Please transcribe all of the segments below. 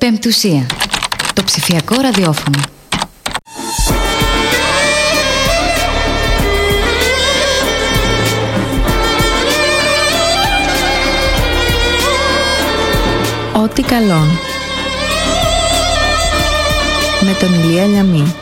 Πεμπτουσία. Το ψηφιακό ραδιόφωνο. Ό,τι καλόν. Με τον Ηλία Λιαμή.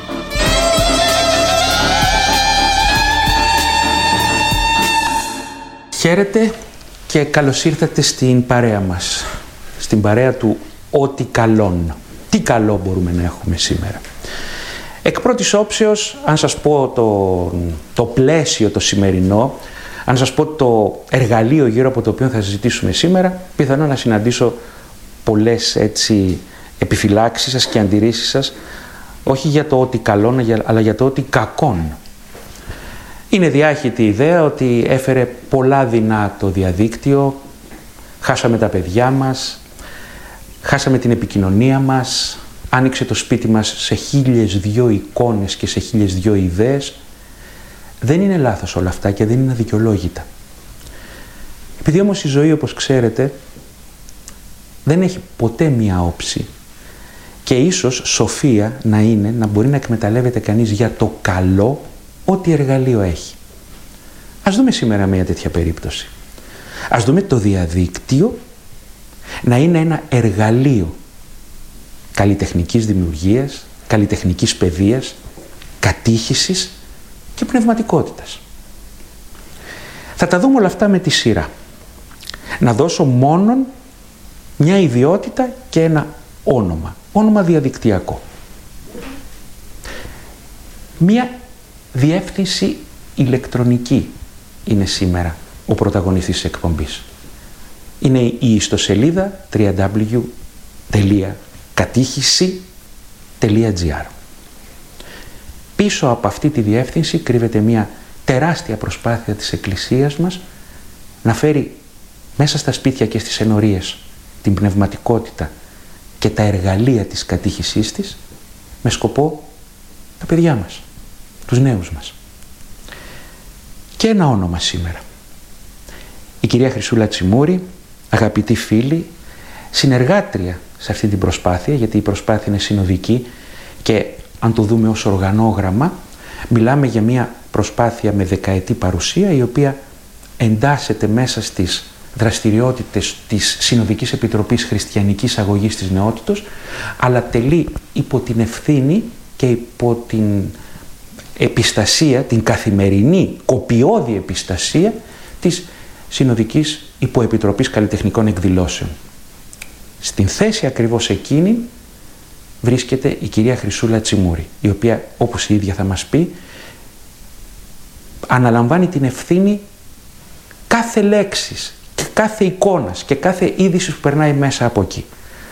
Χαίρετε και καλώς ήρθατε στην παρέα μας. Στην παρέα του Ό,τι καλόν. Τι καλό μπορούμε να έχουμε σήμερα. Εκ πρώτης όψεως, αν σας πω το πλαίσιο το σημερινό, αν σας πω το εργαλείο γύρω από το οποίο θα συζητήσουμε σήμερα, πιθανόν να συναντήσω πολλές έτσι επιφυλάξεις σας και αντιρρήσεις σας, όχι για το ό,τι καλόν, αλλά για το ό,τι κακόν. Είναι διάχυτη η ιδέα ότι έφερε πολλά δεινά το διαδίκτυο, χάσαμε τα παιδιά μας, χάσαμε την επικοινωνία μας, άνοιξε το σπίτι μας σε 1002 εικόνες και σε 1002 ιδέες. Δεν είναι λάθος όλα αυτά και δεν είναι αδικαιολόγητα. Επειδή όμως η ζωή, όπως ξέρετε, δεν έχει ποτέ μία όψη και ίσως σοφία να είναι να μπορεί να εκμεταλλεύεται κανείς για το καλό ό,τι εργαλείο έχει. Ας δούμε σήμερα μια τέτοια περίπτωση. Ας δούμε το διαδίκτυο να είναι ένα εργαλείο καλλιτεχνικής δημιουργίας, καλλιτεχνικής παιδείας, κατήχησης και πνευματικότητας. Θα τα δούμε όλα αυτά με τη σειρά. Να δώσω μόνον μια ιδιότητα και ένα όνομα διαδικτυακό. Μια διεύθυνση ηλεκτρονική είναι σήμερα ο πρωταγωνιστής της εκπομπής. Είναι η ιστοσελίδα www.κατήχηση.gr. Πίσω από αυτή τη διεύθυνση κρύβεται μια τεράστια προσπάθεια της Εκκλησίας μας να φέρει μέσα στα σπίτια και στις ενορίες την πνευματικότητα και τα εργαλεία της κατήχησής της με σκοπό τα παιδιά μας, τους νέους μας. Και ένα όνομα σήμερα. Η κυρία Χρυσούλα Τσιμούρη, αγαπητή φίλη, συνεργάτρια σε αυτή την προσπάθεια, γιατί η προσπάθεια είναι συνοδική και αν το δούμε ως οργανόγραμμα, μιλάμε για μια προσπάθεια με δεκαετή παρουσία, η οποία εντάσσεται μέσα στις δραστηριότητες της Συνοδικής Επιτροπής Χριστιανικής Αγωγής της Νεότητος, αλλά τελεί υπό την ευθύνη και υπό την επιστασία, την καθημερινή, κοπιώδη επιστασία της Συνοδικής Υποεπιτροπής Καλλιτεχνικών Εκδηλώσεων. Στην θέση ακριβώς εκείνη βρίσκεται η κυρία Χρυσούλα Τσιμούρη, η οποία, όπως η ίδια θα μας πει, αναλαμβάνει την ευθύνη κάθε λέξης και κάθε εικόνας και κάθε είδηση που περνάει μέσα από εκεί.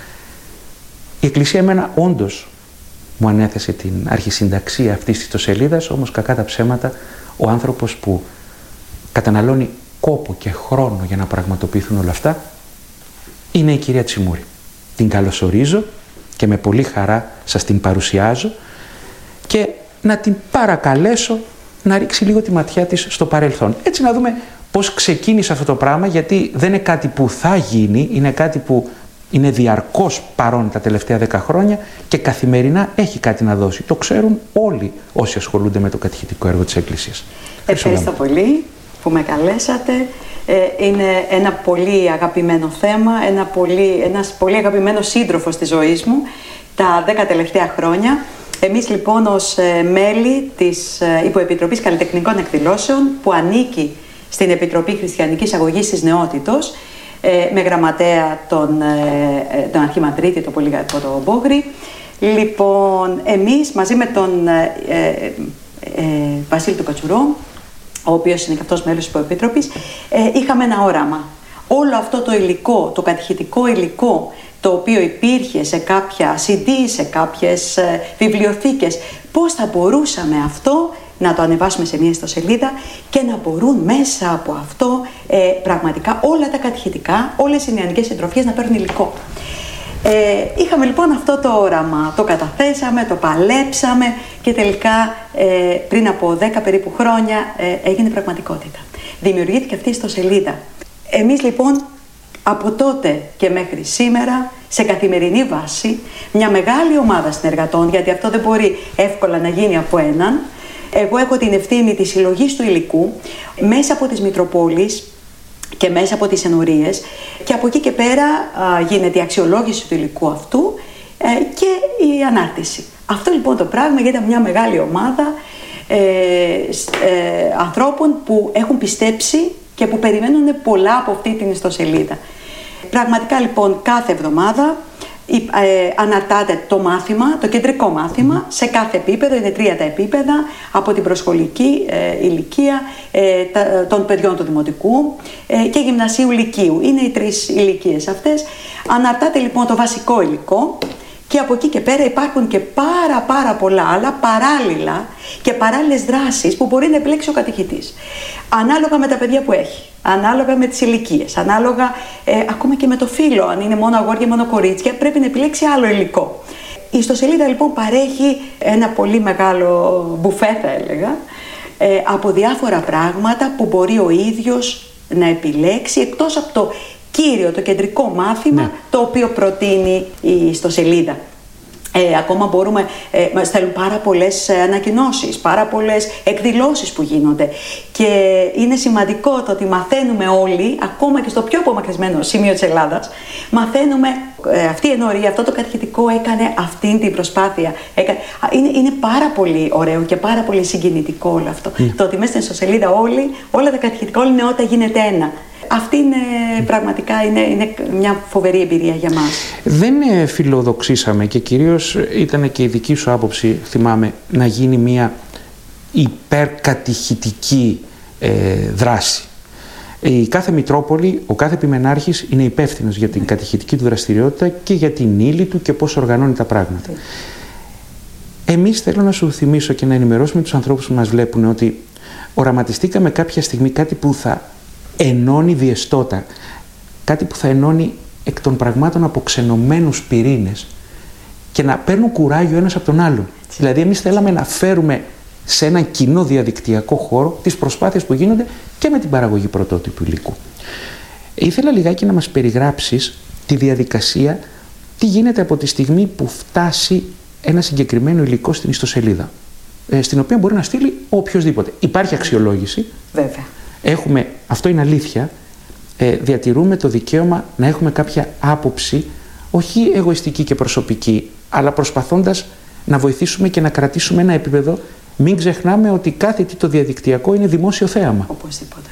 Η Εκκλησία εμένα όντως μου ανέθεσε την αρχισυνταξία αυτής της ιστοσελίδας, όμως κακά τα ψέματα ο άνθρωπος που καταναλώνει κόπο και χρόνο για να πραγματοποιηθούν όλα αυτά είναι η κυρία Τσιμούρη. Την καλωσορίζω και με πολύ χαρά σας την παρουσιάζω και να την παρακαλέσω να ρίξει λίγο τη ματιά της στο παρελθόν. Έτσι να δούμε πώς ξεκίνησε αυτό το πράγμα, γιατί δεν είναι κάτι που θα γίνει, είναι κάτι που είναι διαρκώς παρόν τα τελευταία 10 χρόνια και καθημερινά έχει κάτι να δώσει. Το ξέρουν όλοι όσοι ασχολούνται με το κατηχητικό έργο της Εκκλησίας. Ευχαριστώ πολύ που με καλέσατε. Είναι ένα πολύ αγαπημένο θέμα, ένας πολύ αγαπημένος σύντροφος της ζωής μου τα 10 τελευταία χρόνια. Εμείς λοιπόν ως μέλη της Υποεπιτροπής Καλλιτεχνικών Εκδηλώσεων, που ανήκει στην Επιτροπή Χριστιανικής Αγωγής της Νεότητος, με γραμματέα τον Αρχιμανδρίτη, τον πολύ αγαπητό τον Μπόγρη. Λοιπόν, εμείς μαζί με τον Βασίλη του Κατσουρό, ο οποίος είναι και αυτός μέλος της Υποεπίτροπης, είχαμε ένα όραμα. Όλο αυτό το υλικό, το κατηχητικό υλικό, το οποίο υπήρχε σε κάποια CD, σε κάποιες βιβλιοθήκες, πώς θα μπορούσαμε αυτό να το ανεβάσουμε σε μια ιστοσελίδα και να μπορούν μέσα από αυτό πραγματικά όλα τα κατηχητικά, όλες οι νεανικές συντροφίες να παίρνουν υλικό. Είχαμε λοιπόν αυτό το όραμα, το καταθέσαμε, το παλέψαμε και τελικά πριν από 10 περίπου χρόνια έγινε πραγματικότητα. Δημιουργήθηκε αυτή η ιστοσελίδα. Εμείς λοιπόν από τότε και μέχρι σήμερα σε καθημερινή βάση μια μεγάλη ομάδα συνεργατών, γιατί αυτό δεν μπορεί εύκολα να γίνει από έναν. Εγώ έχω την ευθύνη της συλλογής του υλικού μέσα από τις Μητροπόλεις και μέσα από τις ενορίες, και από εκεί και πέρα γίνεται η αξιολόγηση του υλικού αυτού και η ανάρτηση. Αυτό λοιπόν το πράγμα γίνεται μια μεγάλη ομάδα ανθρώπων που έχουν πιστέψει και που περιμένουν πολλά από αυτή την ιστοσελίδα. Πραγματικά λοιπόν κάθε εβδομάδα αναρτάται το μάθημα, το κεντρικό μάθημα, σε κάθε επίπεδο, είναι 3 τα επίπεδα, από την προσχολική ηλικία των παιδιών του δημοτικού και γυμνασίου λυκείου. Είναι οι 3 ηλικίες αυτές. Αναρτάται λοιπόν το βασικό υλικό και από εκεί και πέρα υπάρχουν και πάρα πολλά άλλα παράλληλα και παράλληλες δράσεις που μπορεί να επιλέξει ο κατηχητής. Ανάλογα με τα παιδιά που έχει, ανάλογα με τις ηλικίες, ανάλογα ακόμα και με το φύλο, αν είναι μόνο αγόρια, μόνο κορίτσια, πρέπει να επιλέξει άλλο υλικό. Η ιστοσελίδα λοιπόν παρέχει ένα πολύ μεγάλο μπουφέ, θα έλεγα, από διάφορα πράγματα που μπορεί ο ίδιος να επιλέξει, εκτός από το κύριο, το κεντρικό μάθημα, το οποίο προτείνει η ιστοσελίδα. Ακόμα μπορούμε, μας στέλνουν πάρα πολλές ανακοινώσεις, πάρα πολλές εκδηλώσεις που γίνονται, και είναι σημαντικό το ότι μαθαίνουμε όλοι, ακόμα και στο πιο απομακρυσμένο σημείο της Ελλάδας, μαθαίνουμε αυτή η ενορία, αυτό το κατηχητικό έκανε αυτή την προσπάθεια. Είναι πάρα πολύ ωραίο και πάρα πολύ συγκινητικό όλο αυτό. Το ότι μέσα στην ιστοσελίδα όλα τα κατηχητικά, όλη η νεότητα γίνεται ένα. Αυτή είναι πραγματικά είναι μια φοβερή εμπειρία για μας. Δεν φιλοδοξήσαμε, και κυρίως ήταν και η δική σου άποψη, θυμάμαι, να γίνει μια υπερκατηχητική δράση. Η κάθε Μητρόπολη, ο κάθε επιμενάρχης είναι υπεύθυνος για την κατηχητική του δραστηριότητα και για την ύλη του και πώς οργανώνει τα πράγματα. Εμείς, θέλω να σου θυμίσω και να ενημερώσουμε τους ανθρώπους που μας βλέπουν, ότι οραματιστήκαμε κάποια στιγμή κάτι που θα ενώνει διεστώτα, κάτι που θα ενώνει εκ των πραγμάτων αποξενωμένους πυρήνες και να παίρνουν κουράγιο ένας από τον άλλον. Δηλαδή, εμείς θέλαμε να φέρουμε σε έναν κοινό διαδικτυακό χώρο τις προσπάθειες που γίνονται και με την παραγωγή πρωτότυπου υλικού. Ήθελα λιγάκι να μας περιγράψεις τη διαδικασία, τι γίνεται από τη στιγμή που φτάσει ένα συγκεκριμένο υλικό στην ιστοσελίδα, στην οποία μπορεί να στείλει οποιοσδήποτε. Υπάρχει αξιολόγηση. Βέβαια. Έχουμε, αυτό είναι αλήθεια, διατηρούμε το δικαίωμα να έχουμε κάποια άποψη, όχι εγωιστική και προσωπική, αλλά προσπαθώντας να βοηθήσουμε και να κρατήσουμε ένα επίπεδο. Μην ξεχνάμε ότι κάθε τι το διαδικτυακό είναι δημόσιο θέαμα. Οπωσδήποτε.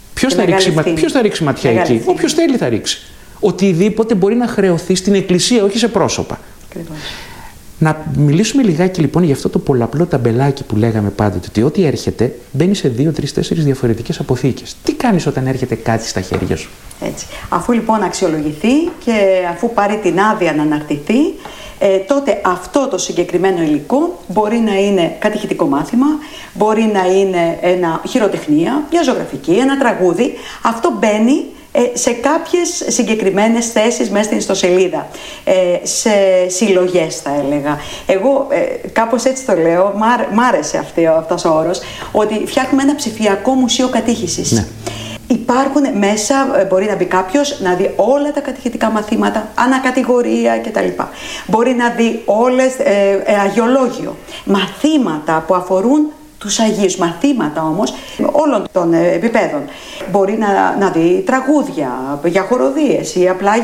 Ποιος θα ρίξει ματιά εκεί? Όποιος θέλει θα ρίξει. Οτιδήποτε μπορεί να χρεωθεί στην εκκλησία, όχι σε πρόσωπα. Ακριβώς. Να μιλήσουμε λιγάκι λοιπόν για αυτό το πολλαπλό ταμπελάκι που λέγαμε πάντοτε, ότι ό,τι έρχεται μπαίνει σε 2, 3, 4 διαφορετικές αποθήκες. Τι κάνεις όταν έρχεται κάτι στα χέρια σου? Έτσι. Αφού λοιπόν αξιολογηθεί και αφού πάρει την άδεια να αναρτηθεί, τότε αυτό το συγκεκριμένο υλικό μπορεί να είναι κατηχητικό μάθημα, μπορεί να είναι χειροτεχνία, μια ζωγραφική, ένα τραγούδι. Αυτό μπαίνει σε κάποιες συγκεκριμένες θέσεις μέσα στην ιστοσελίδα, σε συλλογές, θα έλεγα. Εγώ κάπως έτσι το λέω, μ' άρεσε αυτός ο όρος, ότι φτιάχνουμε ένα ψηφιακό μουσείο κατήχησης. Ναι. Υπάρχουν μέσα, μπορεί να μπει κάποιος να δει όλα τα κατηχητικά μαθήματα, ανακατηγορία κτλ. Μπορεί να δει όλες, αγιολόγιο, μαθήματα που αφορούν τους Αγίους, μαθήματα όμως όλων των επιπέδων. Μπορεί να δει τραγούδια για χοροδίες ή απλά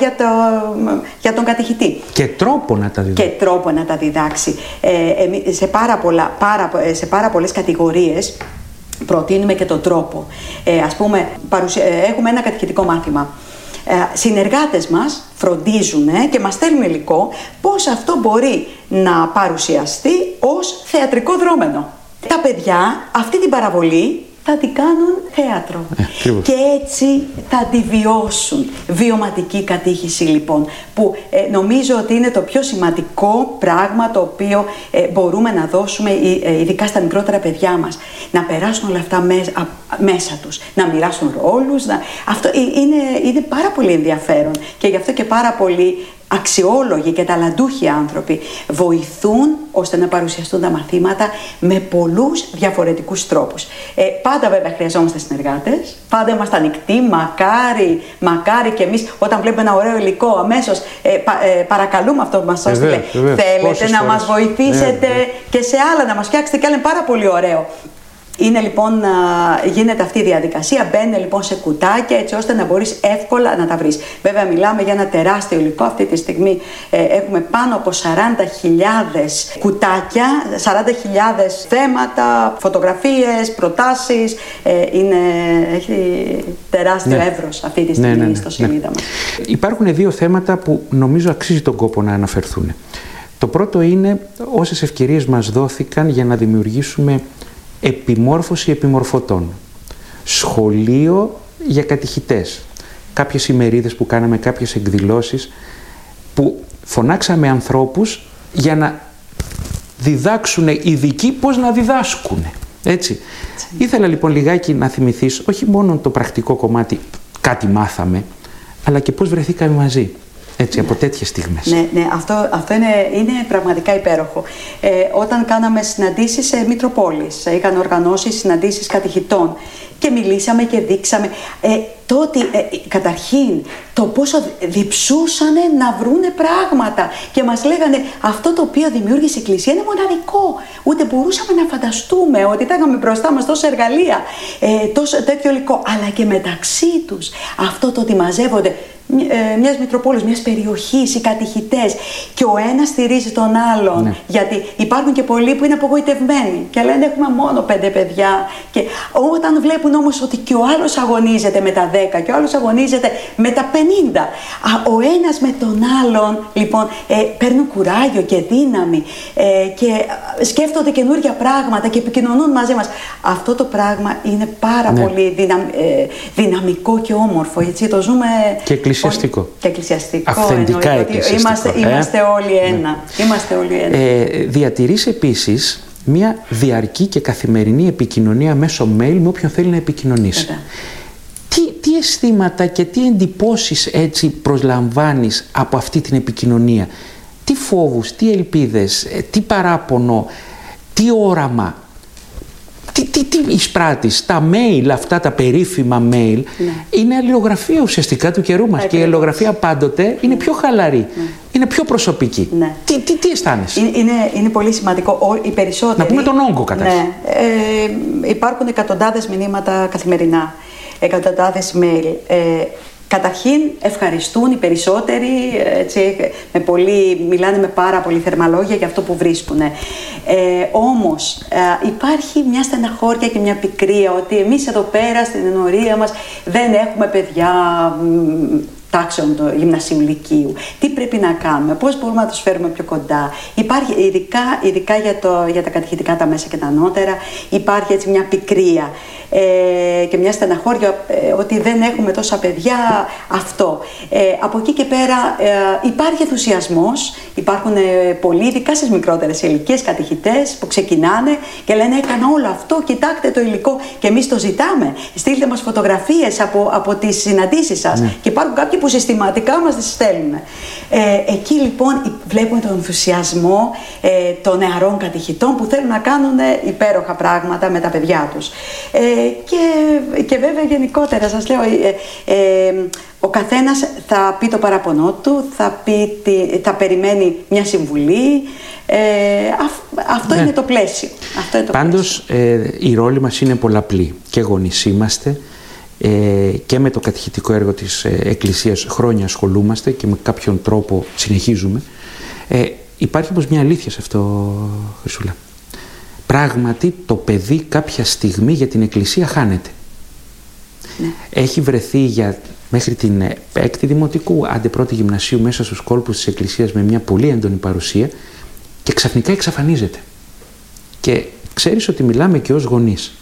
για τον κατηχητή. Και τρόπο να τα διδάξει. Και τρόπο να τα διδάξει. Σε πάρα πολλές κατηγορίες προτείνουμε και τον τρόπο. Ας πούμε, έχουμε ένα κατηχητικό μάθημα. Συνεργάτες μας φροντίζουν και μας στέλνουν υλικό πώς αυτό μπορεί να παρουσιαστεί ως θεατρικό δρόμενο. Τα παιδιά αυτή την παραβολή θα την κάνουν θέατρο και έτσι θα τη βιώσουν. Βιωματική κατήχηση λοιπόν, που νομίζω ότι είναι το πιο σημαντικό πράγμα το οποίο μπορούμε να δώσουμε ειδικά στα μικρότερα παιδιά μας. Να περάσουν όλα αυτά μέσα τους, να μοιράσουν ρόλους. Αυτό είναι πάρα πολύ ενδιαφέρον και γι' αυτό και πάρα πολλοί αξιόλογοι και ταλαντούχοι άνθρωποι βοηθούν ώστε να παρουσιαστούν τα μαθήματα με πολλούς διαφορετικούς τρόπους. Πάντα βέβαια χρειαζόμαστε συνεργάτες, πάντα είμαστε ανοιχτοί, μακάρι και εμείς όταν βλέπουμε ένα ωραίο υλικό αμέσως παρακαλούμε αυτό που μας έστειλε. Θέλετε να μας βοηθήσετε και σε άλλα, να μας φτιάξετε κι άλλο, είναι πάρα πολύ ωραίο. Είναι λοιπόν, γίνεται αυτή η διαδικασία, μπαίνει λοιπόν σε κουτάκια έτσι ώστε να μπορείς εύκολα να τα βρεις. Βέβαια μιλάμε για ένα τεράστιο υλικό, αυτή τη στιγμή έχουμε πάνω από 40.000 κουτάκια, 40.000 θέματα, φωτογραφίες, προτάσεις, έχει τεράστιο εύρος αυτή τη στιγμή στο σελίδα μας. Υπάρχουν δύο θέματα που νομίζω αξίζει τον κόπο να αναφερθούν. Το πρώτο είναι όσες ευκαιρίες μας δόθηκαν για να δημιουργήσουμε επιμόρφωση επιμορφωτών, σχολείο για κατηχητές, κάποιες ημερίδες που κάναμε, κάποιες εκδηλώσεις που φωνάξαμε ανθρώπους για να διδάξουν ειδικοί πώς να διδάσκουν. Έτσι. Ήθελα λοιπόν λιγάκι να θυμηθείς όχι μόνο το πρακτικό κομμάτι, κάτι μάθαμε, αλλά και πώς βρεθήκαμε μαζί. Έτσι, από τέτοιες στιγμές. Ναι, αυτό είναι πραγματικά υπέροχο. Όταν κάναμε συναντήσεις σε Μητροπόλεις, είχαν οργανώσει συναντήσεις κατηχητών και μιλήσαμε και δείξαμε τότε καταρχήν το πόσο διψούσανε να βρούνε πράγματα και μας λέγανε αυτό το οποίο δημιούργησε η Εκκλησία είναι μοναδικό. Ούτε μπορούσαμε να φανταστούμε ότι θα είχαμε μπροστά μας τόσα εργαλεία, τόσο τέτοιο υλικό, αλλά και μεταξύ τους αυτό το ότι μαζεύονται μιας Μητροπόλης, μιας περιοχής, οι κατηχητές και ο ένας στηρίζει τον άλλον. Ναι. Γιατί υπάρχουν και πολλοί που είναι απογοητευμένοι και λένε έχουμε μόνο 5 παιδιά. Και όταν βλέπουν όμως ότι και ο άλλος αγωνίζεται με τα 10 και ο άλλος αγωνίζεται με τα 50, ο ένας με τον άλλον λοιπόν παίρνουν κουράγιο και δύναμη και σκέφτονται καινούργια πράγματα και επικοινωνούν μαζί μας. Αυτό το πράγμα είναι πάρα πολύ δυναμικό και όμορφο. Έτσι, το ζούμε. Και εκκλησιαστικό. Και εκκλησιαστικό. Αυθεντικά εκκλησιαστικό. Είμαστε όλοι ένα. Είμαστε όλοι ένα. Διατηρείς επίσης μια διαρκή και καθημερινή επικοινωνία μέσω mail με όποιον θέλει να επικοινωνήσει. Τι αισθήματα και τι εντυπώσεις έτσι προσλαμβάνεις από αυτή την επικοινωνία? Τι φόβους, τι ελπίδες, τι παράπονο, τι όραμα? Τι εισπράττεις? Τα mail, αυτά τα περίφημα mail, είναι αλληλογραφία ουσιαστικά του καιρού μας. Και η αλληλογραφία πάντοτε είναι πιο χαλαρή, είναι πιο προσωπική. Τι αισθάνεσαι? Είναι πολύ σημαντικό. Οι περισσότεροι, να πούμε τον όγκο καταρχήν. Υπάρχουν εκατοντάδες μηνύματα καθημερινά, εκατοντάδες mail. Καταρχήν ευχαριστούν οι περισσότεροι, έτσι, μιλάνε με πάρα πολύ θερμά λόγια για αυτό που βρίσκουν. Όμως υπάρχει μια στεναχώρια και μια πικρία ότι εμείς εδώ πέρα στην ενορία μας δεν έχουμε παιδιά τάξεων του γυμνασίου λυκείου. Τι πρέπει να κάνουμε, πώς μπορούμε να τους φέρουμε πιο κοντά? Υπάρχει, ειδικά για τα κατηχητικά, τα μέσα και τα ανώτερα, υπάρχει έτσι μια πικρία και μια στεναχώρια ότι δεν έχουμε τόσα παιδιά. Αυτό. Από εκεί και πέρα υπάρχει ενθουσιασμός, υπάρχουν πολλοί, ειδικά στις μικρότερες ηλικίες, κατηχητές που ξεκινάνε και λένε έκανα όλο αυτό, κοιτάξτε το υλικό και εμείς το ζητάμε. Στείλτε μας φωτογραφίες από τις συναντήσεις σας. Και υπάρχουν κάποιοι που συστηματικά μας τις στέλνουν. Εκεί λοιπόν βλέπουμε τον ενθουσιασμό των νεαρών κατηχητών που θέλουν να κάνουν υπέροχα πράγματα με τα παιδιά τους. Και βέβαια γενικότερα σας λέω, ο καθένας θα πει το παραπονό του, θα περιμένει μια συμβουλή. Αυτό είναι το πλαίσιο. Πάντως η ρόλη μας είναι πολλαπλή. Και γονείς είμαστε και με το κατηχητικό έργο της Εκκλησίας χρόνια ασχολούμαστε και με κάποιον τρόπο συνεχίζουμε. Υπάρχει όμως μια αλήθεια σε αυτό, Χρυσούλα. Πράγματι το παιδί κάποια στιγμή για την Εκκλησία χάνεται. Έχει βρεθεί μέχρι την 6η Δημοτικού, άντε πρώτη γυμνασίου, μέσα στους κόλπους της Εκκλησίας με μια πολύ έντονη παρουσία και ξαφνικά εξαφανίζεται. Και ξέρεις ότι μιλάμε και ως γονείς.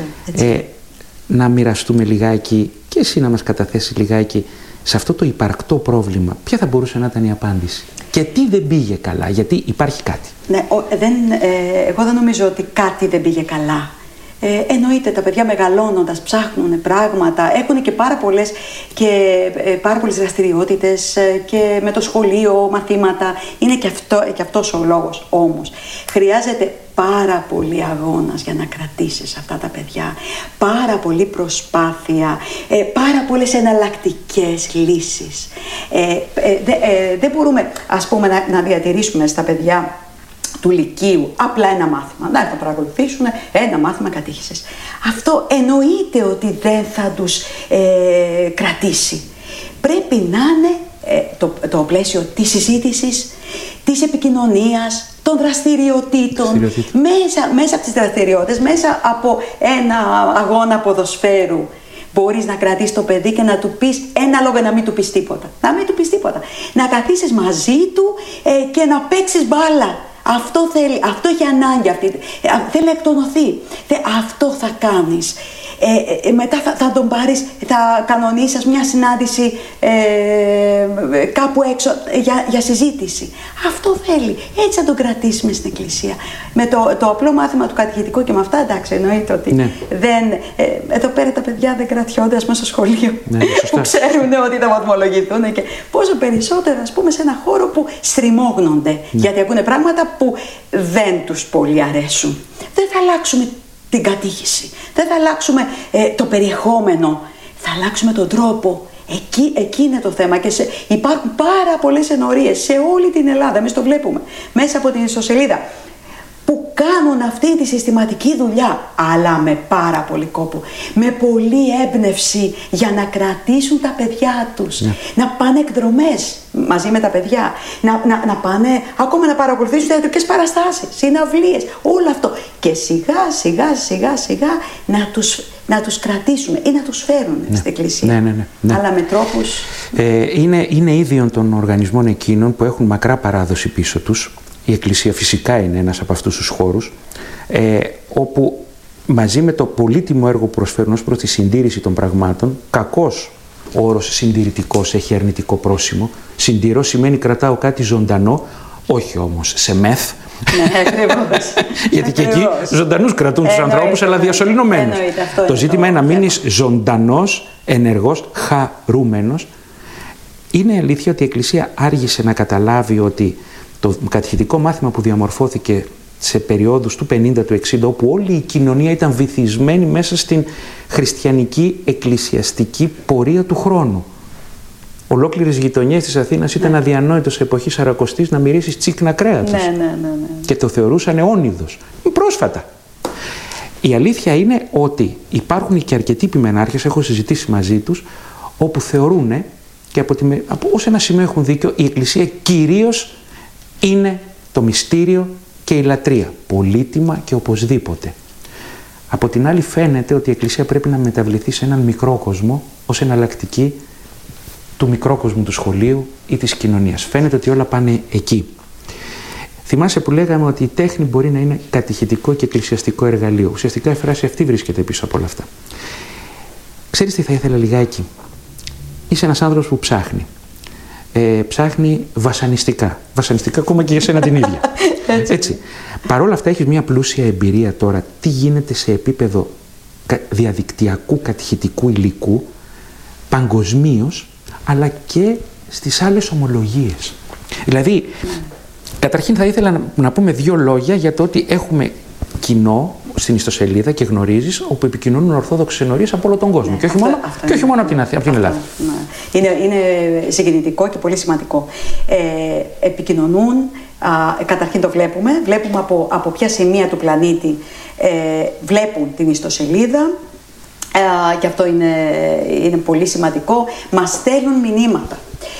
Να μοιραστούμε λιγάκι και εσύ να μας καταθέσει λιγάκι σε αυτό το υπαρκτό πρόβλημα. Ποια θα μπορούσε να ήταν η απάντηση και τι δεν πήγε καλά, γιατί υπάρχει κάτι? Εγώ δεν νομίζω ότι κάτι δεν πήγε καλά. Εννοείται τα παιδιά μεγαλώνοντας ψάχνουν πράγματα, έχουν και πάρα πολλές δραστηριότητες και με το σχολείο, μαθήματα. Είναι και αυτός ο λόγος. Όμως χρειάζεται πάρα πολύ αγώνας για να κρατήσεις αυτά τα παιδιά, πάρα πολύ προσπάθεια, πάρα πολλές εναλλακτικές λύσεις. Δεν μπορούμε, ας πούμε, να διατηρήσουμε στα παιδιά του λυκείου απλά ένα μάθημα. Να θα παρακολουθήσουν ένα μάθημα κατήχησης. Αυτό εννοείται ότι δεν θα τους κρατήσει. Πρέπει να είναι το πλαίσιο της συζήτησης, της επικοινωνίας, των δραστηριοτήτων. Μέσα από τις δραστηριότητες, μέσα από ένα αγώνα ποδοσφαίρου, μπορείς να κρατήσεις το παιδί και να του πεις ένα λόγο, να μην του πεις τίποτα. Να μην του πεις τίποτα. Να καθίσεις μαζί του και να παίξεις μπάλα. Αυτό θέλει, αυτό έχει ανάγκη, θέλει να εκτονωθεί. Αυτό θα κάνεις. Μετά θα τον πάρεις, θα κανονίσεις μια συνάντηση κάπου έξω για συζήτηση. Αυτό θέλει. Έτσι θα τον κρατήσουμε στην εκκλησία. Με το απλό μάθημα του κατηχητικού και με αυτά, εντάξει, εννοείται ότι δεν. Εδώ πέρα τα παιδιά δεν κρατιόνται, ας πούμε, στο σχολείο, που ξέρουν ότι θα βαθμολογηθούν, και πόσο περισσότερο, ας πούμε, σε ένα χώρο που στριμώγνονται, γιατί ακούνε πράγματα που δεν τους πολύ αρέσουν. Δεν θα αλλάξουμε την κατήχηση, δεν θα αλλάξουμε το περιεχόμενο, θα αλλάξουμε τον τρόπο. Εκεί είναι το θέμα, και υπάρχουν πάρα πολλές ενορίες σε όλη την Ελλάδα, εμείς το βλέπουμε μέσα από την ιστοσελίδα, που κάνουν αυτή τη συστηματική δουλειά, αλλά με πάρα πολύ κόπο, με πολλή έμπνευση για να κρατήσουν τα παιδιά τους, να πάνε εκδρομές μαζί με τα παιδιά, να πάνε ακόμα να παρακολουθήσουν θεατρικές παραστάσεις, συναυλίες, όλο αυτό, και σιγά σιγά να τους κρατήσουν ή να τους φέρουν στην εκκλησία, αλλά με τρόπους... Είναι ίδιον των οργανισμών εκείνων που έχουν μακρά παράδοση πίσω τους. Η Εκκλησία φυσικά είναι ένας από αυτούς τους χώρους, όπου μαζί με το πολύτιμο έργο που προσφέρουν ως προς τη συντήρηση των πραγμάτων, κακώς ο όρος συντηρητικός έχει αρνητικό πρόσημο. Συντηρώ σημαίνει κρατάω κάτι ζωντανό, όχι όμως σε μεθ. Ναι, ακριβώς. Γιατί και εκεί ζωντανούς κρατούν τους ανθρώπους, αλλά διασωληνωμένους. Το ζήτημα είναι να μείνεις ζωντανός, ενεργός, χαρούμενος. Είναι αλήθεια ότι η Εκκλησία άργησε να καταλάβει ότι το κατηχητικό μάθημα που διαμορφώθηκε σε περιόδους του 50, του 60, όπου όλη η κοινωνία ήταν βυθισμένη μέσα στην χριστιανική εκκλησιαστική πορεία του χρόνου. Ολόκληρες γειτονιές της Αθήνας ήταν αδιανόητο σε εποχή Σαρακοστής να μυρίσεις τσίκνα κρέατος. Ναι. Και το θεωρούσαν αιώνιδος. Πρόσφατα. Η αλήθεια είναι ότι υπάρχουν και αρκετοί ποιμενάρχες, έχω συζητήσει μαζί τους, όπου θεωρούν, και ως ένα σημείο έχουν δίκιο, η Εκκλησία κυρίως είναι το μυστήριο και η λατρεία, πολύτιμα και οπωσδήποτε. Από την άλλη φαίνεται ότι η Εκκλησία πρέπει να μεταβληθεί σε έναν μικρό κόσμο ως εναλλακτική του μικρόκοσμου του σχολείου ή της κοινωνίας. Φαίνεται ότι όλα πάνε εκεί. Θυμάσαι που λέγαμε ότι η τέχνη μπορεί να είναι κατηχητικό και εκκλησιαστικό εργαλείο. Ουσιαστικά η φράση αυτή βρίσκεται πίσω από όλα αυτά. Ξέρεις τι θα ήθελα λιγάκι? Είσαι ένας άνθρωπος που ψάχνει. Ψάχνει βασανιστικά. Βασανιστικά ακόμα και για σένα την ίδια. Έτσι. Παρ' όλα αυτά έχεις μια πλούσια εμπειρία τώρα. Τι γίνεται σε επίπεδο διαδικτυακού κατηχητικού υλικού, παγκοσμίως, αλλά και στις άλλες ομολογίες. Δηλαδή, καταρχήν θα ήθελα να πούμε δύο λόγια για το ότι έχουμε κοινό στην ιστοσελίδα και γνωρίζεις, όπου επικοινωνούν ορθόδοξες ενορίες από όλο τον κόσμο. Ναι, και όχι μόνο από την Ελλάδα. Ναι. Είναι συγκινητικό και πολύ σημαντικό. Επικοινωνούν, καταρχήν το βλέπουμε από ποια σημεία του πλανήτη βλέπουν την ιστοσελίδα. Και αυτό είναι πολύ σημαντικό. Μας στέλνουν μηνύματα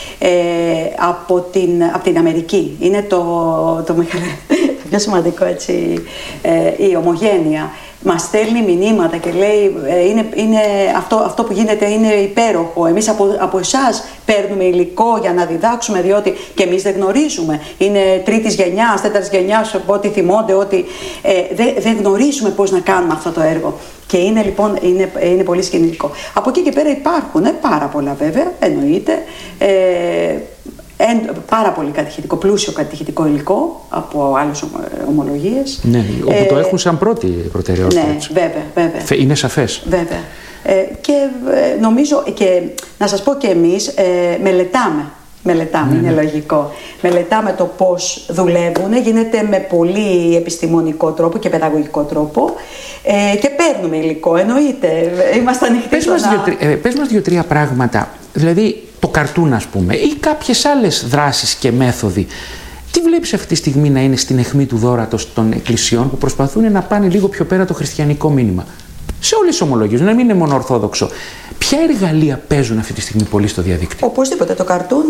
από την Αμερική. Είναι το πιο σημαντικό, έτσι, η Ομογένεια. Μας στέλνει μηνύματα και λέει αυτό που γίνεται είναι υπέροχο. Εμείς από εσάς παίρνουμε υλικό για να διδάξουμε, διότι και εμείς δεν γνωρίζουμε. Είναι τρίτης γενιάς, τέταρτης γενιάς, ό,τι θυμώνται, ότι δεν γνωρίζουμε πώς να κάνουμε αυτό το έργο. Και είναι λοιπόν είναι πολύ συγκινητικό. Από εκεί και πέρα υπάρχουν πάρα πολλά, βέβαια, εννοείται. πάρα πολύ κατηχητικό, πλούσιο κατηχητικό υλικό από άλλες ομολογίες. Ναι, όπου το έχουν σαν πρώτη προτεραιότητα. Ναι, βέβαια. Είναι σαφές. Βέβαια. Και νομίζω, και να σας πω και εμείς, μελετάμε, είναι λογικό. Μελετάμε το πώς δουλεύουν, γίνεται με πολύ επιστημονικό τρόπο και παιδαγωγικό τρόπο και παίρνουμε υλικό, εννοείται. Είμαστε ανοιχτοί. Πες μας 2-3 πράγματα, δηλαδή το καρτούν ας πούμε ή κάποιες άλλες δράσεις και μέθοδοι. Τι βλέπεις αυτή τη στιγμή να είναι στην αιχμή του δώρατος των εκκλησιών που προσπαθούν να πάνε λίγο πιο πέρα το χριστιανικό μήνυμα? Σε όλες τις ομολογίες, να μην είναι μόνο ορθόδοξο. Ποια εργαλεία παίζουν αυτή τη στιγμή πολύ στο διαδίκτυο? Οπωσδήποτε. Το καρτούν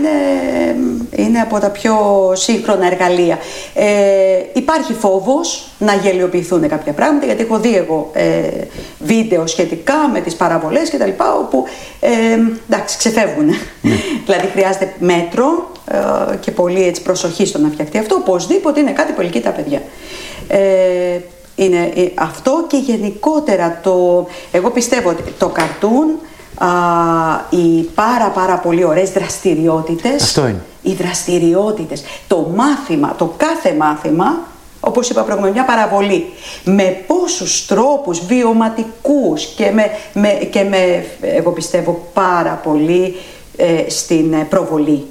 είναι από τα πιο σύγχρονα εργαλεία. Υπάρχει φόβος να γελιοποιηθούν κάποια πράγματα, γιατί έχω δει εγώ βίντεο σχετικά με τις παραβολές και τα λοιπά, όπου εντάξει, ξεφεύγουν. Δηλαδή χρειάζεται μέτρο και πολύ έτσι, προσοχή στο να φτιαχτεί αυτό. Οπωσδήποτε είναι κάτι που ελκύει τα παιδιά. Είναι αυτό και γενικότερα εγώ πιστεύω ότι το καρτούν, οι πάρα πολύ ωραίες δραστηριότητες. Αυτό είναι. Οι δραστηριότητες, το μάθημα, το κάθε μάθημα, όπως είπα προηγουμένως, μια παραβολή με πόσους τρόπους βιωματικούς και με εγώ πιστεύω πάρα πολύ στην προβολή,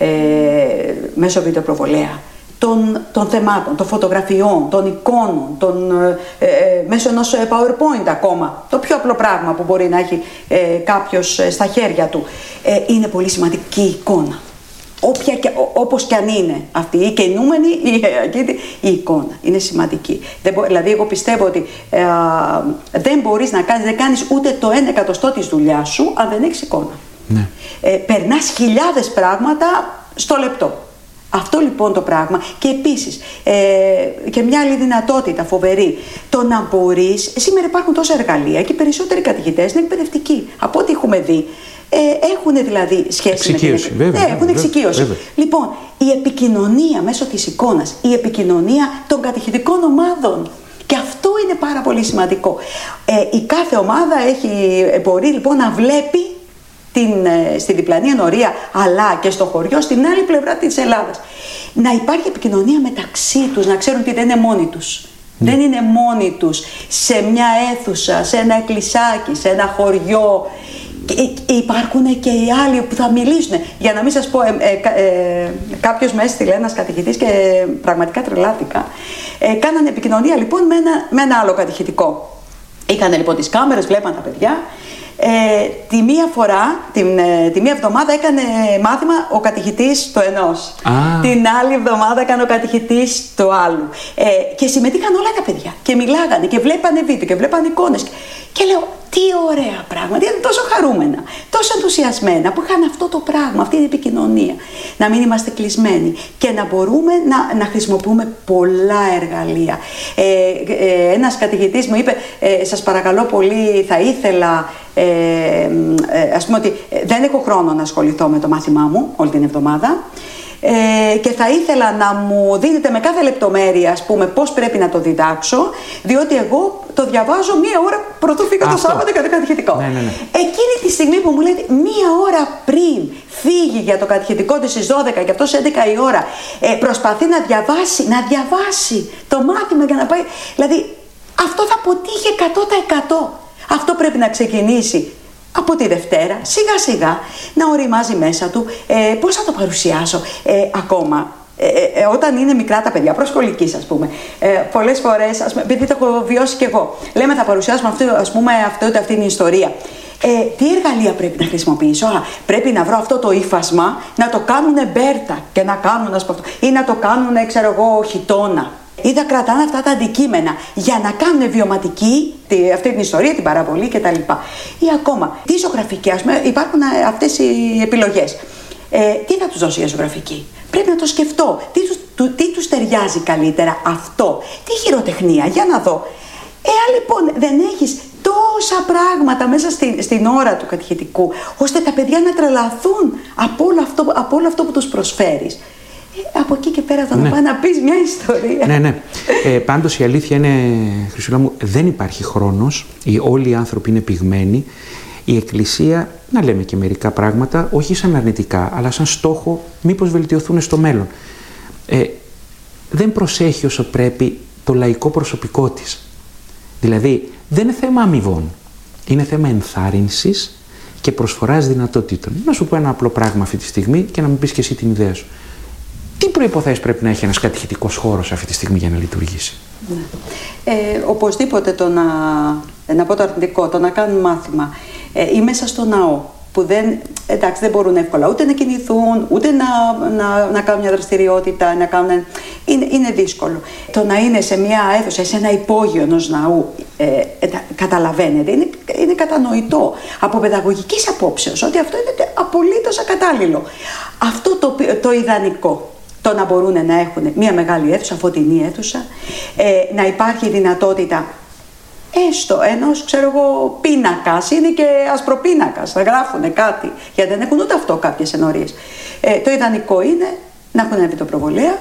μέσω βιντεοπροβολέα. Των θεμάτων, των φωτογραφιών, των εικόνων, μέσω ενός PowerPoint ακόμα. Το πιο απλό πράγμα που μπορεί να έχει κάποιος στα χέρια του. Είναι πολύ σημαντική η εικόνα. Όπως κι αν είναι αυτή, η καινούμενη, η εικόνα είναι σημαντική. Δηλαδή, εγώ πιστεύω ότι δεν μπορείς να κάνεις ούτε το 1/100 της δουλειάς σου αν δεν έχεις εικόνα. Ναι. Περνάς χιλιάδες πράγματα στο λεπτό. Αυτό λοιπόν το πράγμα. Και επίσης και μια άλλη δυνατότητα φοβερή, το να μπορείς, σήμερα υπάρχουν τόσα εργαλεία και οι περισσότεροι κατηχητές είναι εκπαιδευτικοί. Από ό,τι έχουμε δει, έχουν δηλαδή σχέση με την βέβαια, έχουν εξοικείωση. Βέβαια. Λοιπόν, η επικοινωνία μέσω της εικόνας, η επικοινωνία των κατηχητικών ομάδων. Και αυτό είναι πάρα πολύ σημαντικό. Η κάθε ομάδα μπορεί λοιπόν να βλέπει στη διπλανή ενορία, αλλά και στο χωριό στην άλλη πλευρά της Ελλάδας. Να υπάρχει επικοινωνία μεταξύ τους, να ξέρουν ότι δεν είναι μόνοι τους. Δεν είναι μόνοι τους σε μια αίθουσα, σε ένα εκκλησάκι, σε ένα χωριό. Υπάρχουν και οι άλλοι που θα μιλήσουν. Για να μην σας πω, κάποιος με έστειλε, ένας κατηχητής, και πραγματικά τρελάθηκα. Κάνανε επικοινωνία λοιπόν με ένα άλλο κατηχητικό. Είχαν λοιπόν τις κάμερες, βλέπαν τα παιδιά. Τη μία εβδομάδα έκανε μάθημα ο κατηχητής το ενός. Την άλλη εβδομάδα έκανε ο κατηχητής το άλλου. Και συμμετείχαν όλα τα παιδιά και μιλάγανε και βλέπανε βίντεο και βλέπανε εικόνες. Και λέω, τι ωραία πράγματα, ήταν τόσο χαρούμενα, τόσο ενθουσιασμένα που είχαν αυτό το πράγμα, αυτή την επικοινωνία. Να μην είμαστε κλεισμένοι και να μπορούμε να χρησιμοποιούμε πολλά εργαλεία. Ένας κατηχητής μου είπε, σας παρακαλώ πολύ, θα ήθελα, ας πούμε ότι δεν έχω χρόνο να ασχοληθώ με το μάθημά μου όλη την εβδομάδα. Και θα ήθελα να μου δίνετε με κάθε λεπτομέρεια, ας πούμε, πώς πρέπει να το διδάξω, διότι εγώ το διαβάζω μία ώρα πρωτού φύγω το Σάββατο για το κατηχητικό. Ναι. Εκείνη τη στιγμή που μου λέτε μία ώρα πριν φύγει για το κατηχητικό της στις 12 και αυτό στις 11 η ώρα, προσπαθεί να διαβάσει το μάθημα για να πάει. Δηλαδή, αυτό θα αποτύχει 100%. Αυτό πρέπει να ξεκινήσει από τη Δευτέρα, σιγά σιγά, να οριμάζει μέσα του. Πώς θα το παρουσιάσω ακόμα. Όταν είναι μικρά τα παιδιά, προσχολικής ας πούμε, πολλές φορές, επειδή το έχω βιώσει κι εγώ, λέμε θα παρουσιάσουμε αυτή την ιστορία. Τι εργαλεία πρέπει να χρησιμοποιήσω? Πρέπει να βρω αυτό το ύφασμα, να το κάνουν μπέρτα και να κάνουν ή να το κάνουν, ξέρω εγώ, χιτώνα. Ή θα κρατάνε αυτά τα αντικείμενα για να κάνουν βιωματική αυτή την ιστορία, την παραβολή κτλ. Ή ακόμα, τη ζωγραφική, ας πούμε, υπάρχουν αυτές οι επιλογές. Τι θα τους δώσω για ζωγραφική? Πρέπει να το σκεφτώ. Τι τους ταιριάζει καλύτερα αυτό? Τι χειροτεχνία? Για να δω. Εάν λοιπόν δεν έχεις τόσα πράγματα μέσα στην ώρα του κατηχητικού, ώστε τα παιδιά να τρελαθούν από όλο αυτό που τους προσφέρεις, από εκεί και πέρα θα να πάει να πεις μια ιστορία. Ναι. Πάντως η αλήθεια είναι, Χρυσούλα μου, δεν υπάρχει χρόνος. Όλοι οι άνθρωποι είναι πυγμένοι. η Εκκλησία, να λέμε και μερικά πράγματα, όχι σαν αρνητικά, αλλά σαν στόχο μήπως βελτιωθούν στο μέλλον. Δεν προσέχει όσο πρέπει το λαϊκό προσωπικό της. Δηλαδή, δεν είναι θέμα αμοιβών. Είναι θέμα ενθάρρυνσης και προσφοράς δυνατοτήτων. Να σου πω ένα απλό πράγμα αυτή τη στιγμή και να μου πεις και εσύ την ιδέα σου. Τι προϋποθέσεις πρέπει να έχει ένας κατηχητικός χώρος αυτή τη στιγμή για να λειτουργήσει? Οπωσδήποτε να πω το αρνητικό, το να κάνουν μάθημα ή μέσα στο ναό, που δεν μπορούν εύκολα ούτε να κινηθούν, ούτε να κάνουν μια δραστηριότητα, είναι δύσκολο. Το να είναι σε μια αίθουσα, σε ένα υπόγειο ενός ναού, καταλαβαίνετε, είναι κατανοητό από παιδαγωγικής απόψεως ότι αυτό είναι απολύτως ακατάλληλο. Αυτό το ιδανικό. Το να μπορούν να έχουν μια μεγάλη αίθουσα, φωτεινή αίθουσα, να υπάρχει δυνατότητα έστω ενός, πίνακας, είναι και ασπροπίνακας, να γράφουν κάτι, γιατί δεν έχουν ούτε αυτό κάποιες ενορίες. Το ιδανικό είναι να έχουν ένα βιτοπροβολέα,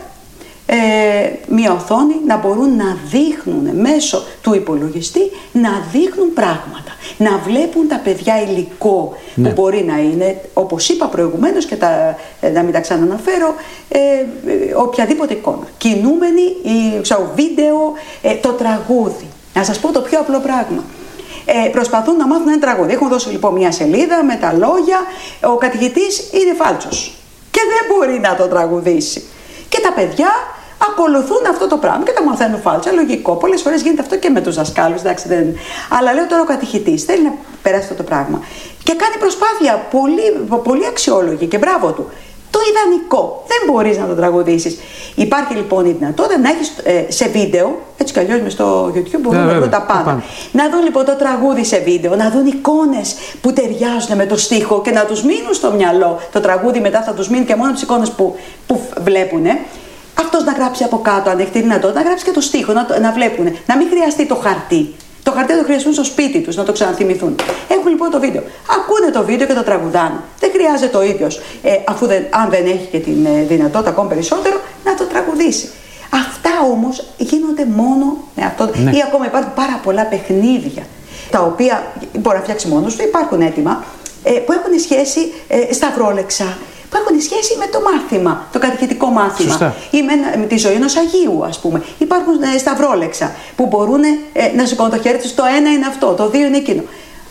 μια οθόνη, να μπορούν να δείχνουν μέσω του υπολογιστή, να δείχνουν πράγματα, να βλέπουν τα παιδιά υλικό που μπορεί να είναι, όπως είπα προηγουμένως και να μην τα ξαναναφέρω, οποιαδήποτε εικόνα, κινούμενη, βίντεο, το τραγούδι. Να σας πω το πιο απλό πράγμα. Προσπαθούν να μάθουν ένα τραγούδι. Έχουν δώσει λοιπόν μια σελίδα με τα λόγια. Ο καθηγητής είναι φάλτσος και δεν μπορεί να το τραγουδήσει. Και τα παιδιά ακολουθούν αυτό το πράγμα και τα μαθαίνουν φάλτσα. Λογικό. Πολλές φορές γίνεται αυτό και με τους δασκάλους. Αλλά λέω τώρα ο καθηγητής θέλει να περάσει αυτό το πράγμα. Και κάνει προσπάθεια πολύ αξιόλογη και μπράβο του. Το ιδανικό. Δεν μπορείς να το τραγουδήσεις. Υπάρχει λοιπόν η δυνατότητα να έχεις σε βίντεο, έτσι κι αλλιώς μες στο YouTube μπορούν να δουν τα πάντα. Να δουν λοιπόν το τραγούδι σε βίντεο, να δουν εικόνες που ταιριάζουν με το στίχο και να τους μείνουν στο μυαλό. Το τραγούδι μετά θα τους μείνει και μόνο τις εικόνες που βλέπουν. Αυτός να γράψει από κάτω, αν έχει τη δυνατότητα, να γράψει και το στίχο, να βλέπουν. Να μην χρειαστεί το χαρτί. Το χαρτί το χρειαστούν στο σπίτι τους, να το ξαναθυμηθούν. Έχουν λοιπόν το βίντεο. Ακούνε το βίντεο και το τραγουδάνε. Δεν χρειάζεται ο ίδιος, αν δεν έχει και την δυνατότητα ακόμη περισσότερο, να το τραγουδήσει. Αυτά όμως γίνονται μόνο με αυτό. Ή ακόμα υπάρχουν πάρα πολλά παιχνίδια, τα οποία μπορεί να φτιάξει μόνος του, υπάρχουν έτοιμα, που έχουν σχέση σταυρόλεξα, που έχουν σχέση με το μάθημα, το κατηχητικό μάθημα. Σωστά. Ή με τη ζωή ενός Αγίου, ας πούμε. Υπάρχουν σταυρόλεξα που μπορούν να σηκώνουν το χέρι τους. Το ένα είναι αυτό, το δύο είναι εκείνο.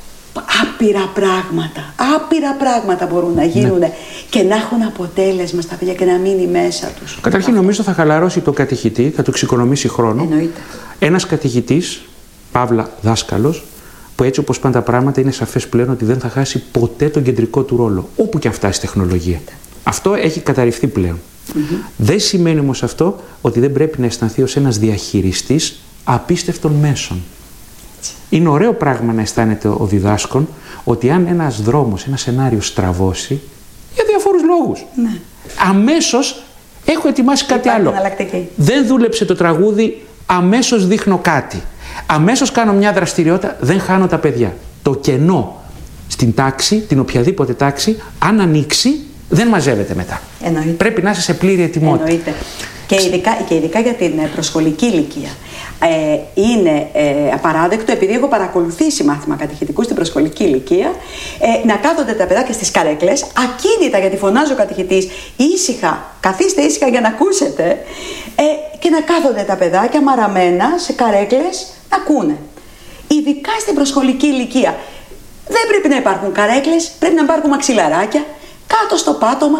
Άπειρα πράγματα μπορούν να γίνουν και να έχουν αποτέλεσμα στα παιδιά και να μείνει μέσα τους. Καταρχήν νομίζω θα χαλαρώσει το κατηχητή, θα του εξοικονομήσει χρόνο. Εννοείται. Ένας κατηχητής, παύλα δάσκαλος, που έτσι όπως πάνε τα πράγματα είναι σαφές πλέον ότι δεν θα χάσει ποτέ τον κεντρικό του ρόλο, όπου και αν φτάσει η τεχνολογία. Αυτό έχει καταρριφθεί πλέον. Δεν σημαίνει όμως αυτό ότι δεν πρέπει να αισθανθεί ως ένας διαχειριστής απίστευτων μέσων. Είναι ωραίο πράγμα να αισθάνεται ο διδάσκων ότι αν ένας δρόμος, ένα σενάριο στραβώσει, για διαφόρους λόγους, αμέσως έχω ετοιμάσει κάτι άλλο. Δεν δούλεψε το τραγούδι, αμέσως δείχνω κάτι. Αμέσως κάνω μια δραστηριότητα, δεν χάνω τα παιδιά. Το κενό στην τάξη, την οποιαδήποτε τάξη, αν ανοίξει, δεν μαζεύεται μετά. Εννοείται. Πρέπει να είσαι σε πλήρη ετοιμότητα. Εννοείται. Και ειδικά για την προσχολική ηλικία. Είναι απαράδεκτο, επειδή έχω παρακολουθήσει μάθημα κατηχητικού στην προσχολική ηλικία, να κάθονται τα παιδάκια στις καρέκλες, ακίνητα, γιατί φωνάζει ο καθηγητής, ήσυχα, καθίστε ήσυχα για να ακούσετε, και να κάθονται τα παιδάκια μαραμένα σε καρέκλες να ακούνε. Ειδικά στην προσχολική ηλικία. Δεν πρέπει να υπάρχουν καρέκλες, πρέπει να υπάρχουν μαξιλαράκια, κάτω στο πάτωμα,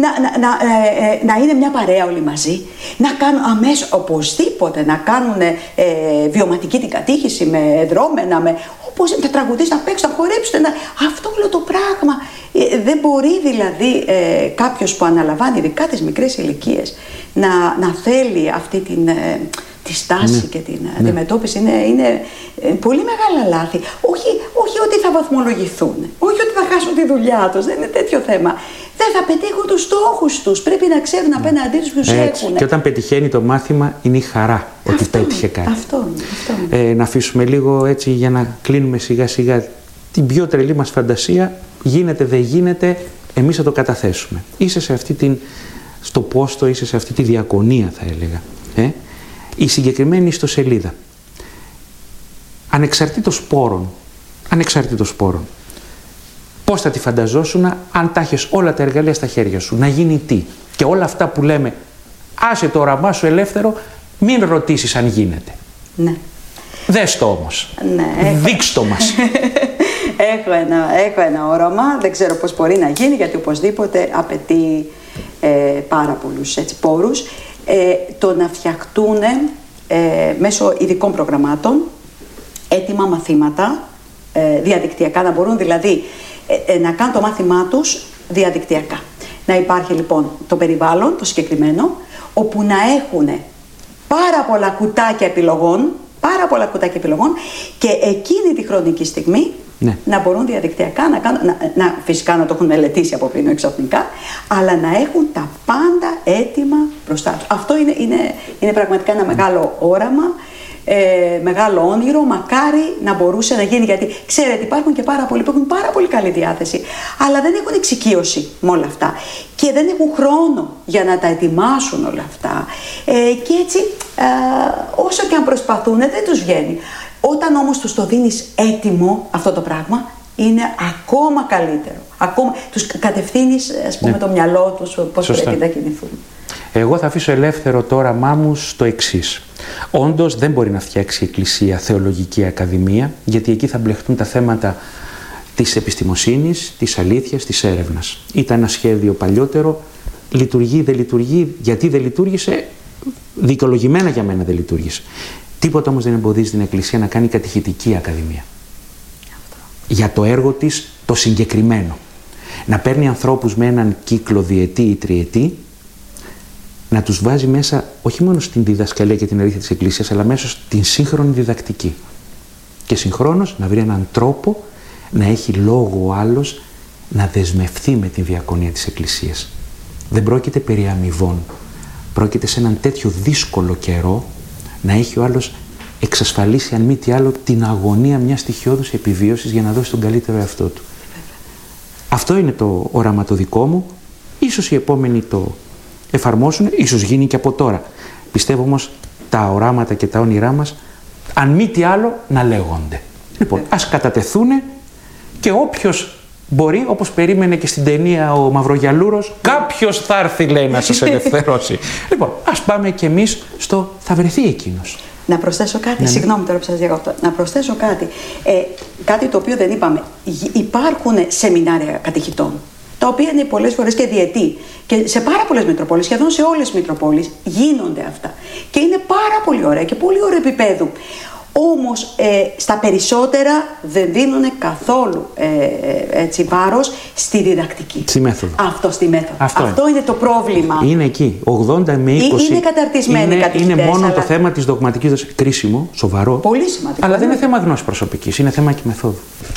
να είναι μια παρέα όλοι μαζί, να κάνουν αμέσως, οπωσδήποτε, να κάνουν βιωματική την κατήχηση με δρόμενα, όπως να τραγουδήσουν, να παίξουν, να χορέψουν, αυτό όλο το πράγμα. Δεν μπορεί δηλαδή κάποιος που αναλαμβάνει, ειδικά τις μικρές ηλικίες, να θέλει αυτή τη στάση και την αντιμετώπιση. Είναι πολύ μεγάλα λάθη. Όχι ότι θα βαθμολογηθούν, όχι ότι θα χάσουν τη δουλειά τους, δεν είναι τέτοιο θέμα. Δεν θα πετύχουν τους στόχους τους. Πρέπει να ξέρουν απέναντί τους ποιους έχουν. Και όταν πετυχαίνει το μάθημα, είναι η χαρά ότι πέτυχε κάτι. Αυτό. Να αφήσουμε λίγο έτσι για να κλείνουμε σιγά σιγά την πιο τρελή μας φαντασία. Γίνεται, δεν γίνεται, εμείς θα το καταθέσουμε. Είσαι σε στο πόστο, είσαι σε αυτή τη διακονία, θα έλεγα. Η συγκεκριμένη ιστοσελίδα, ανεξαρτήτως σπόρων, Πώς θα τη φανταζόσουν αν τα έχεις όλα τα εργαλεία στα χέρια σου? Να γίνει τι? Και όλα αυτά που λέμε, άσε το όραμά σου ελεύθερο, μην ρωτήσεις αν γίνεται. Ναι. Δες το όμως. Ναι, δείξ' το μας. έχω ένα όραμα, δεν ξέρω πώς μπορεί να γίνει, γιατί οπωσδήποτε απαιτεί πάρα πολλούς πόρους. Το να φτιαχτούν μέσω ειδικών προγραμμάτων έτοιμα μαθήματα διαδικτυακά, να μπορούν δηλαδή να κάνουν το μάθημά τους διαδικτυακά. Να υπάρχει λοιπόν το περιβάλλον, το συγκεκριμένο, όπου να έχουν πάρα πολλά κουτάκια επιλογών, και εκείνη τη χρονική στιγμή να μπορούν διαδικτυακά να κάνουν, φυσικά να το έχουν μελετήσει από πριν εξαφνικά, αλλά να έχουν τα πάντα έτοιμα μπροστά τους. Αυτό είναι πραγματικά ένα μεγάλο όραμα, μεγάλο όνειρο, μακάρι να μπορούσε να γίνει, γιατί ξέρετε υπάρχουν και πάρα πολλοί που έχουν πάρα πολύ καλή διάθεση, αλλά δεν έχουν εξοικείωση με όλα αυτά και δεν έχουν χρόνο για να τα ετοιμάσουν όλα αυτά, και έτσι όσο και αν προσπαθούν δεν τους βγαίνει. Όταν όμως τους το δίνεις έτοιμο αυτό το πράγμα, είναι ακόμα καλύτερο. Ακόμα τους κατευθύνεις, ας πούμε, το μυαλό τους, πώς πρέπει να κινηθούν. Εγώ θα αφήσω ελεύθερο το όραμά μου στο εξής. Όντως δεν μπορεί να φτιάξει η Εκκλησία θεολογική ακαδημία, γιατί εκεί θα μπλεχτούν τα θέματα της επιστημοσύνης, της αλήθειας, της έρευνας. Ήταν ένα σχέδιο παλιότερο, λειτουργεί, δεν λειτουργεί, γιατί δεν λειτουργήσε, δικαιολογημένα για μένα δεν λειτουργήσε. Τίποτα όμως δεν εμποδίζει την Εκκλησία να κάνει κατηχητική ακαδημία. Για το έργο της το συγκεκριμένο. Να παίρνει ανθρώπους με έναν κύκλο διετή ή τριετή, να τους βάζει μέσα όχι μόνο στην διδασκαλία και την αλήθεια της Εκκλησίας, αλλά μέσα στην σύγχρονη διδακτική. Και συγχρόνως να βρει έναν τρόπο να έχει λόγο ο άλλος να δεσμευτεί με την διακονία της Εκκλησίας. Δεν πρόκειται περί αμοιβών. Πρόκειται σε έναν τέτοιο δύσκολο καιρό να έχει ο άλλος εξασφαλίσει, αν μη τι άλλο, την αγωνία μιας στοιχειώδους επιβίωσης για να δώσει τον καλύτερο εαυτό του. Αυτό είναι το όραμα το δικό μου. Ίσως οι επόμενοι το εφαρμόσουν, ίσως γίνει και από τώρα. Πιστεύω όμως τα οράματα και τα όνειρά μας, αν μη τι άλλο, να λέγονται. Λοιπόν, ας κατατεθούνε και όποιος μπορεί, όπως περίμενε και στην ταινία ο Μαυρογιαλούρος, κάποιος θα έρθει, λέει, να σας ελευθερώσει. Λοιπόν, ας πάμε κι εμείς στο θα βρεθεί εκείνος. Να προσθέσω κάτι, συγγνώμη τώρα που σας διακόπτω. Να προσθέσω κάτι. Κάτι το οποίο δεν είπαμε. Υπάρχουν σεμινάρια κατηχητών, τα οποία είναι πολλές φορές και διετή. Και σε πάρα πολλές Μητροπόλεις, σχεδόν σε όλες τις Μητροπόλεις, γίνονται αυτά. Και είναι πάρα πολύ ωραία και πολύ ωραίο επίπεδο. Όμως στα περισσότερα δεν δίνουν καθόλου βάρος στη διδακτική. Στη μέθοδο. Στη μέθοδο. Αυτό είναι το πρόβλημα. Είναι εκεί. 80 με 20. Είναι καταρτισμένοι κατηχητές. Είναι μόνο το θέμα της δογματικής δόσης. Κρίσιμο, σοβαρό. Πολύ σημαντικό. Αλλά δεν είναι θέμα γνώσης προσωπικής. Είναι θέμα και μεθόδου.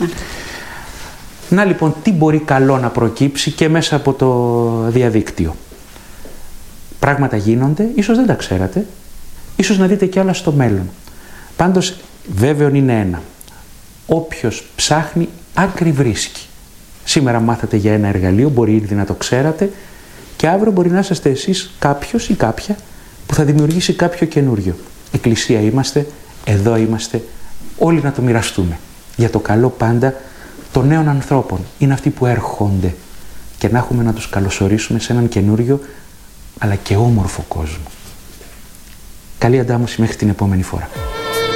Να λοιπόν, τι μπορεί καλό να προκύψει και μέσα από το διαδίκτυο. Πράγματα γίνονται, ίσως δεν τα ξέρατε, ίσως να δείτε κι άλλα στο μέλλον. Πάντως, βέβαιον είναι ένα. Όποιος ψάχνει, άκρη βρίσκει. Σήμερα μάθατε για ένα εργαλείο, μπορεί ήδη να το ξέρατε, και αύριο μπορεί να είσαστε εσείς κάποιος ή κάποια που θα δημιουργήσει κάποιο καινούριο. Εκκλησία είμαστε, εδώ είμαστε, όλοι να το μοιραστούμε. Για το καλό πάντα των νέων ανθρώπων. Είναι αυτοί που έρχονται, και να έχουμε να τους καλωσορίσουμε σε έναν καινούριο αλλά και όμορφο κόσμο. Καλή αντάμωση μέχρι την επόμενη φορά.